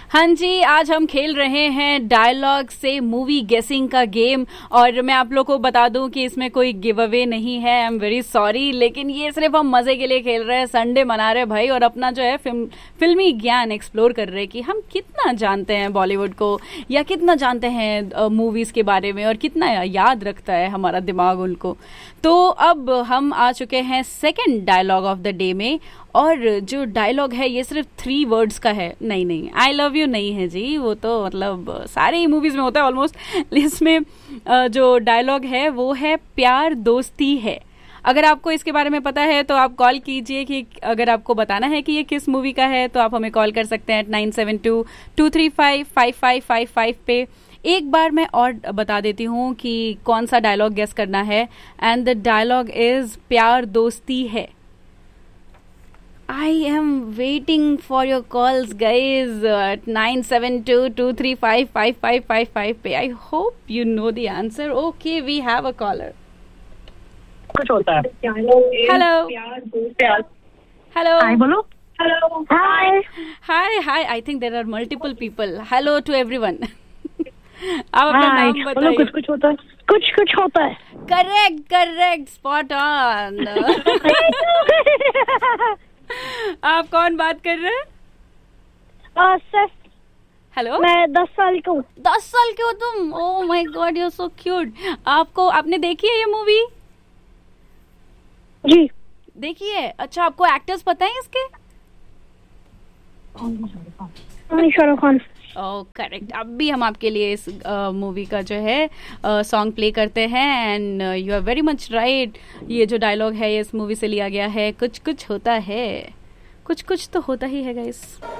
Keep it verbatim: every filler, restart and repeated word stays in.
हाँ जी, आज हम खेल रहे हैं डायलॉग से मूवी गेसिंग का गेम। और मैं आप लोग को बता दूं कि इसमें कोई गिव अवे नहीं है। आई एम वेरी सॉरी, लेकिन ये सिर्फ हम मजे के लिए खेल रहे हैं। संडे मना रहे भाई, और अपना जो है फिल्म फिल्मी ज्ञान एक्सप्लोर कर रहे हैं कि हम कितना जानते हैं बॉलीवुड को, या कितना जानते हैं मूवीज के बारे में, और कितना याद रखता है हमारा दिमाग उनको। तो अब हम आ चुके हैं second dialogue of the day में। और जो डायलॉग है ये सिर्फ थ्री वर्ड्स का है। नहीं नहीं, आई लव यू नहीं है जी, वो तो मतलब सारे ही मूवीज में होता है ऑलमोस्ट। इसमें जो डायलॉग है वो है प्यार दोस्ती है। अगर आपको इसके बारे में पता है तो आप कॉल कीजिए, कि अगर आपको बताना है कि ये किस मूवी का है तो आप हमें कॉल कर सकते हैं nine seven to to three five five five five five पे। एक बार मैं और बता देती हूँ कि कौन सा डायलॉग गेस करना है। एंड द डायलॉग इज प्यार दोस्ती है। I am waiting for your calls, guys, at nine seven two two three five five five five five पे. I hope you know the answer. Okay, we have a caller. कुछ होता है. Hello. Hello. Hi, बोलो. Hello. Hi. Hi, hi. I think there are multiple people. Hello to everyone. आप अपना नाम बताइए. कुछ कुछ होता है. कुछ कुछ होता है. Correct, correct, spot on. आप कौन बात कर रहे हैं? सर, हेलो, मैं दस साल का हूँ. दस साल के हो तुम? Oh my God, you are so cute. आपको आपने देखी है ये मूवी? जी देखी है. अच्छा, आपको एक्टर्स पता है इसके? शाहरुख खान. ओह करेक्ट. अब भी हम आपके लिए इस मूवी uh, का जो है सॉन्ग uh, प्ले करते हैं. And you are very much right. ये जो डायलॉग है ये इस मूवी से लिया गया है. कुछ कुछ होता है, कुछ कुछ तो होता ही है गाइस.